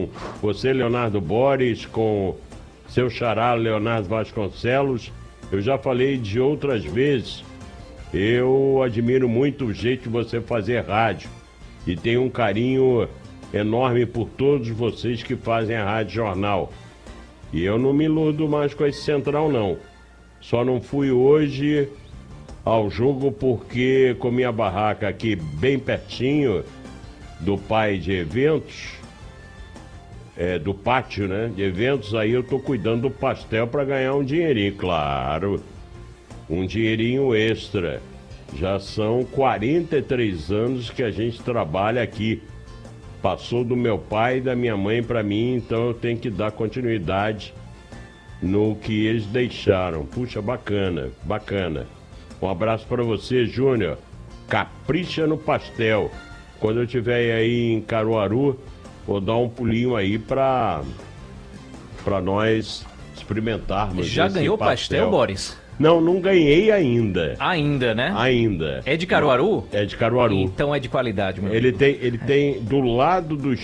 com você, Leonardo Boris, com seu xará, Leonardo Vasconcelos. Eu já falei de outras vezes, eu admiro muito o jeito de você fazer rádio e tenho um carinho enorme por todos vocês que fazem a Rádio Jornal. E eu não me iludo mais com esse Central, não. Só não fui hoje ao jogo porque com minha barraca aqui bem pertinho do pai de eventos, do pátio, né, de eventos, aí eu tô cuidando do pastel para ganhar um dinheirinho, claro, um dinheirinho extra. Já são 43 anos que a gente trabalha aqui. Passou do meu pai e da minha mãe para mim, então eu tenho que dar continuidade no que eles deixaram. Puxa, bacana, bacana. Um abraço para você, Júnior. Capricha no pastel. Quando eu estiver aí em Caruaru, vou dar um pulinho aí para nós experimentarmos. Já ganhou pastel, Boris? Não ganhei ainda. Ainda, né? Ainda. É de Caruaru? É de Caruaru. Então é de qualidade, meu Ele tem do lado do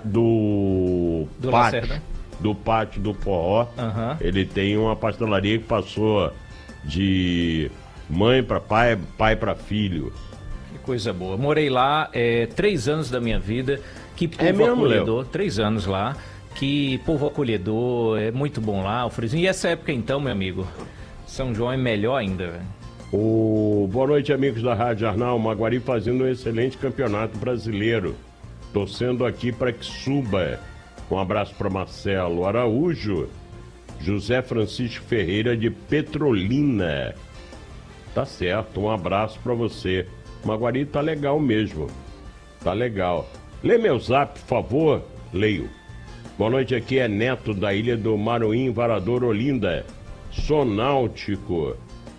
pátio, Lacerda. do pátio do Forró, ele tem uma pastelaria que passou de mãe para pai, pai para filho. Que coisa boa. Morei lá 3 anos da minha vida. Que povo mesmo, acolhedor. Léo? 3 anos lá. Que povo acolhedor. É muito bom lá, o friozinho. E essa época então, meu amigo, São João é melhor ainda, velho. Boa noite, amigos da Rádio Jornal. Maguari fazendo um excelente campeonato brasileiro. Torcendo aqui para que suba. Um abraço para Marcelo Araújo. José Francisco Ferreira de Petrolina. Tá certo, um abraço para você. Maguari tá legal mesmo. Tá legal. Lê meu zap, por favor. Leio. Boa noite, aqui é Neto da Ilha do Maruim, Varador, Olinda. Sonáutico.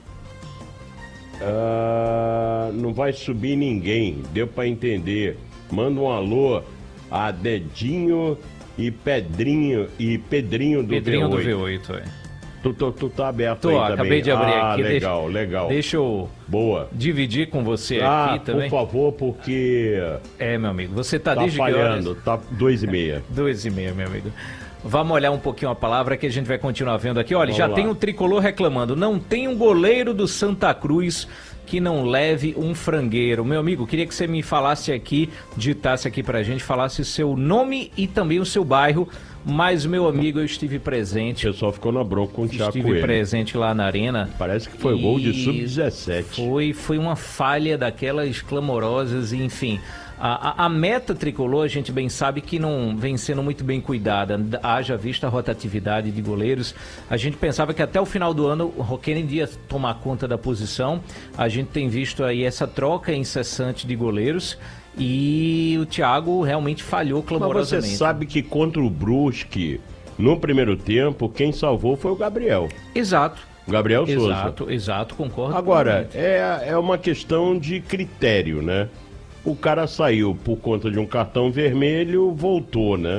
Não vai subir ninguém, deu pra entender. Manda um alô a Dedinho e Pedrinho do Pedrinho V8. do V8, Tu tá aberto Tô, aí também? acabei de abrir aqui. Legal. Deixa eu Boa. dividir com você aqui também. Por favor, porque meu amigo, você tá tá desde falhando, que horas? tá 2h30. 2h30, meu amigo. Vamos olhar um pouquinho a palavra que a gente vai continuar vendo aqui. Olha, Vamos já lá. tem um tricolor reclamando. Não tem um goleiro do Santa Cruz que não leve um frangueiro. Meu amigo, queria que você me falasse aqui, ditasse aqui pra gente, falasse seu nome e também o seu bairro. Mas, meu amigo, eu estive presente. O pessoal ficou na bronca com o Thiago Estive Coelho. presente lá na arena. Parece que foi gol de sub-17. Foi uma falha daquelas clamorosas, e, enfim. A meta tricolor, a gente bem sabe que não vem sendo muito bem cuidada, haja vista a rotatividade de goleiros. A gente pensava que até o final do ano o Roquene ia tomar conta da posição. A gente tem visto aí essa troca incessante de goleiros e o Thiago realmente falhou clamorosamente. Mas você sabe que contra o Brusque, no primeiro tempo, quem salvou foi o Gabriel. Exato. Gabriel Souza. Exato, concordo. Agora, é uma questão de critério, né? O cara saiu por conta de um cartão vermelho, voltou, né?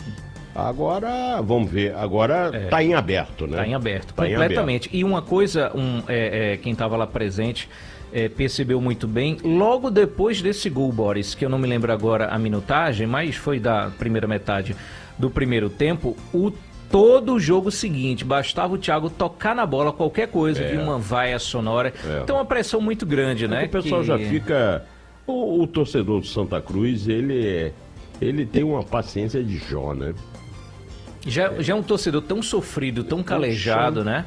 Agora, vamos ver. Agora tá em aberto, né? Tá em aberto, Tá em completamente. E uma coisa, quem estava lá presente percebeu muito bem, logo depois desse gol, Boris, que eu não me lembro agora a minutagem, mas foi da primeira metade do primeiro tempo, todo o jogo seguinte, bastava o Thiago tocar na bola, qualquer coisa, de uma vaia sonora. Então, uma pressão muito grande, né? O pessoal já fica... O torcedor do Santa Cruz, ele tem uma paciência de Jó, né? Já é um torcedor tão sofrido, tão calejado, né?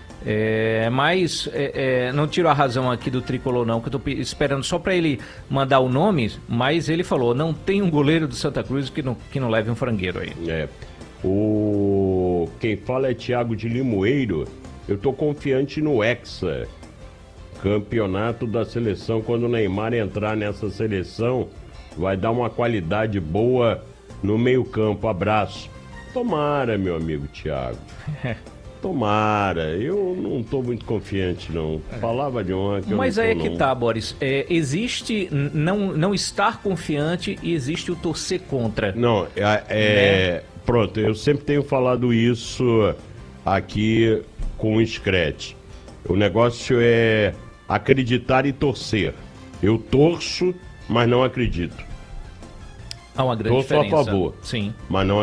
Mas não tiro a razão aqui do tricolor, não, que eu tô esperando só para ele mandar o nome, mas ele falou, não tem um goleiro do Santa Cruz que não leve um frangueiro aí. Quem fala é Thiago de Limoeiro. Eu tô confiante no Hexa. Campeonato da seleção, quando o Neymar entrar nessa seleção, vai dar uma qualidade boa no meio-campo. Abraço. Tomara, meu amigo Thiago. Tomara. Eu não tô muito confiante, não. Palavra de honra que eu Mas não tô, aí é que não. tá, Boris. Existe não estar confiante e existe o torcer contra. Não, pronto, eu sempre tenho falado isso aqui com o Screte. O negócio é acreditar e torcer. Eu torço, mas não acredito. Há uma grande Torço diferença. a favor, Sim. mas não